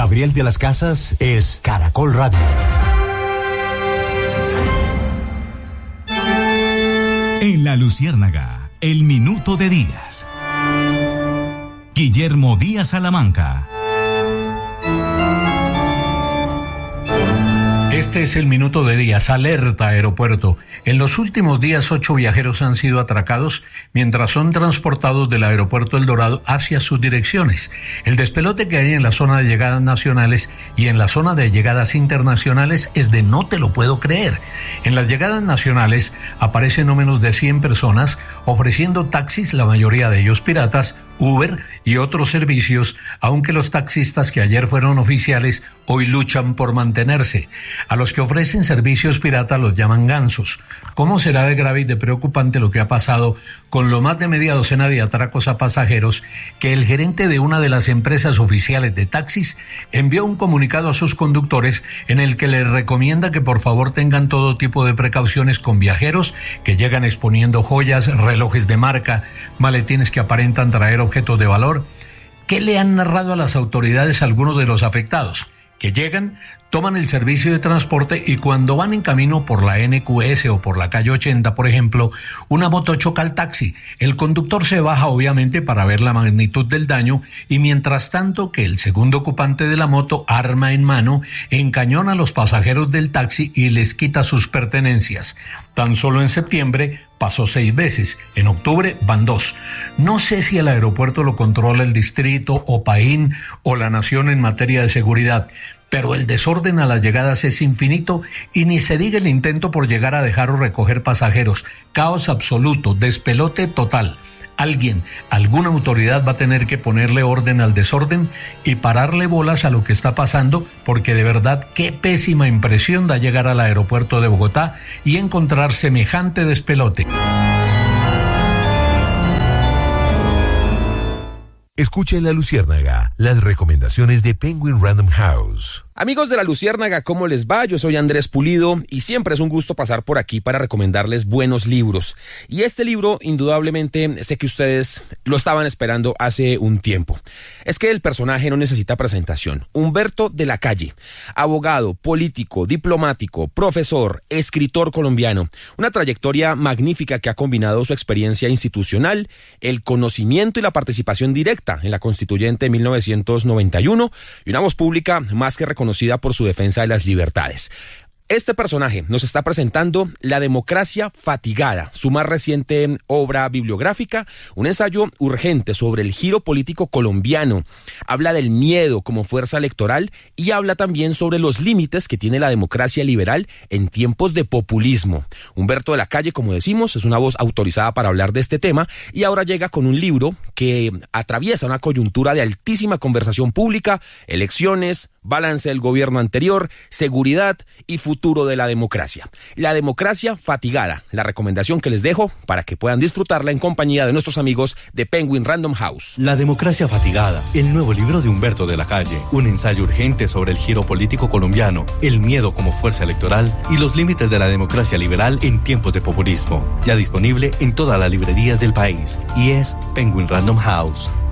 Gabriel de las Casas es Caracol Radio. En La Luciérnaga, el minuto de Díaz. Guillermo Díaz Salamanca. Este es el minuto de Díaz. Alerta aeropuerto. En los últimos días 8 viajeros han sido atracados mientras son transportados del aeropuerto El Dorado hacia sus direcciones. El despelote que hay en la zona de llegadas nacionales y en la zona de llegadas internacionales es de no te lo puedo creer. En las llegadas nacionales aparecen no menos de 100 personas ofreciendo taxis, la mayoría de ellos piratas, Uber y otros servicios, aunque los taxistas que ayer fueron oficiales hoy luchan por mantenerse. A los que ofrecen servicios pirata los llaman gansos. ¿Cómo será de grave y de preocupante lo que ha pasado con lo más de media docena de atracos a pasajeros que el gerente de una de las empresas oficiales de taxis envió un comunicado a sus conductores en el que les recomienda que por favor tengan todo tipo de precauciones con viajeros que llegan exponiendo joyas, relojes de marca, maletines que aparentan traer objetos de valor? ¿Qué le han narrado a las autoridades algunos de los afectados? Que llegan, toman el servicio de transporte y cuando van en camino por la NQS o por la calle 80, por ejemplo, una moto choca al taxi. El conductor se baja obviamente para ver la magnitud del daño y mientras tanto que el segundo ocupante de la moto, arma en mano, encañona a los pasajeros del taxi y les quita sus pertenencias. Tan solo en septiembre pasó 6 veces, en octubre van 2. No sé si el aeropuerto lo controla el distrito o Paín o la nación en materia de seguridad, pero el desorden a las llegadas es infinito y ni se diga el intento por llegar a dejar o recoger pasajeros. Caos absoluto, despelote total. Alguna autoridad va a tener que ponerle orden al desorden y pararle bolas a lo que está pasando, porque de verdad qué pésima impresión da llegar al aeropuerto de Bogotá y encontrar semejante despelote. Escucha en La Luciérnaga las recomendaciones de Penguin Random House. Amigos de La Luciérnaga, ¿cómo les va? Yo soy Andrés Pulido y siempre es un gusto pasar por aquí para recomendarles buenos libros. Y este libro, indudablemente, sé que ustedes lo estaban esperando hace un tiempo. Es que el personaje no necesita presentación. Humberto de la Calle, abogado, político, diplomático, profesor, escritor colombiano. Una trayectoria magnífica que ha combinado su experiencia institucional, el conocimiento y la participación directa en la Constituyente de 1991 y una voz pública más que reconocida por su defensa de las libertades. Este personaje nos está presentando La democracia fatigada, su más reciente obra bibliográfica, un ensayo urgente sobre el giro político colombiano. Habla del miedo como fuerza electoral y habla también sobre los límites que tiene la democracia liberal en tiempos de populismo. Humberto de la Calle, como decimos, es una voz autorizada para hablar de este tema y ahora llega con un libro que atraviesa una coyuntura de altísima conversación pública, elecciones, balance del gobierno anterior, seguridad y futuro de la democracia. La democracia fatigada, la recomendación que les dejo para que puedan disfrutarla en compañía de nuestros amigos de Penguin Random House. La democracia fatigada, el nuevo libro de Humberto de la Calle, un ensayo urgente sobre el giro político colombiano, el miedo como fuerza electoral y los límites de la democracia liberal en tiempos de populismo. Ya disponible en todas las librerías del país y es Penguin Random House.